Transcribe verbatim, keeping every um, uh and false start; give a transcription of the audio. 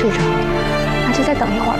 睡着，那就再等一会儿。